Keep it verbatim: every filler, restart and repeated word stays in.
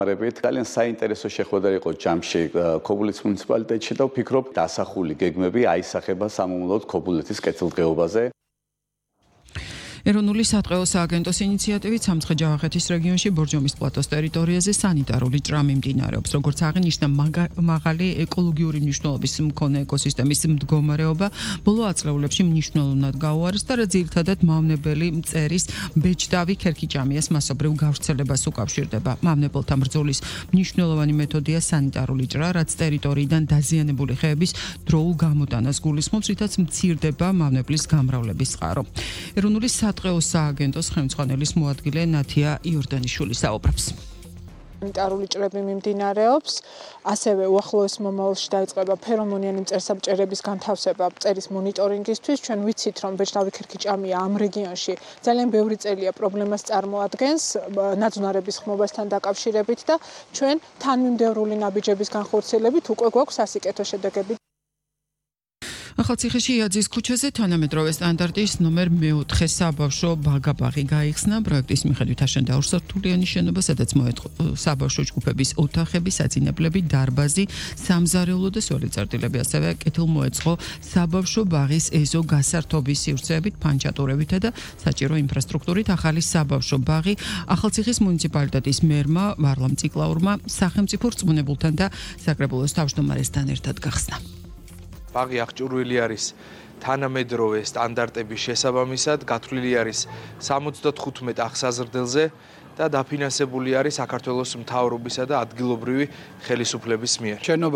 ძალიან საინტერესო შეხვედრა იყო ჯამში ქობულეთის მუნიციპალიტეტში და ვფიქრობ დასახული გეგმები აისახება სამომავლოდ ქობულეთის კეთილდღეობაზე. ეროვნული სატყეო სააგენტოს ინიციატივით სამცხე-ჯავახეთის რეგიონში ბორჯომის პლატოს ტერიტორიაზე სანიტარული ჭრა მიმდინარეობს. როგორც აღინიშნა, მაღალი ეკოლოგიური მნიშვნელობის მქონე ეკოსისტემის მდგომარეობა ბოლო ათწლეულებში მნიშვნელოვნად გაუარეს და რაც ძირითადად მავნებელი მწერის ბეჭდავი ქერქიჭამიას მასობრივ გავრცელებას უკავშირდება. მავნებელთა ბრძოლის მნიშვნელოვანი მეთოდია სანიტარული ჭრა, რაც ტერიტორიიდან დაზიანებული ხეების დროულ გამოტანას გულისხმობს, რითაც მცირდება მავნებლის გამრავლების წყარო. ეროვნული სატყეო სააგენტოს ხელმძღვანელის მოადგილე ნათია იორდანიშვილი საუბრობს. სანიტარული ჭრები მიმდინარეობს, ასევე უახლოეს მომავალში დაიწყება ფერომონიანი მწერსაბჭერების განთავსება მწერის მონიტორინგისთვის. ჩვენ ვიცით, რომ ბეჭდავი ქერქიჭამია ამ რეგიონში ძალიან ბევრი წელია პრობლემას წარმოადგენს ნაძვნარების ხმობასთან დაკავშირებით და ჩვენ თანმიმდევრული ნაბიჯების განხორციელებით უკვე გვაქვს სასიკეთო შედეგები. ახალციხეში იაძის ქუჩაზე თანამედროვე სტანდარტის ნომერ მეოთხე საბავშვო ბაგაბაღი გაიხსნა. პროექტის მიხედვით აშენდა ორსართულიანი შენობა, სადაც მოეწყო საბავშვო ჯგუფების ოთახები, საძინებლები, დარბაზი, სამზარეულო და სველი წერტილები, ასევე კეთილმოეწყო საბავშვო ბაღის ეზო გასართობის სივრცეებით, ფანჩატურებითა და საჭირო ინფრასტრუქტურით. ახალი საბავშვო ბაღი ახალციხის მუნიციპალიტეტის მერმა ვარლამ ციკლაურმა სახელმწიფო რწმუნებულთან და საკრებულოს თავმჯდომარესთან ერთად გახსნა. ბაღი აღჭურვილი არის თანამედროვე სტანდარტების შესაბამისად, გათვლილი არის სამოცდათხუთმეტ აღსაზრდელზე და დაფინანსებული არის საქართველოს მთავრობისა და ადგილობრივი ხელისუფლების მიერ.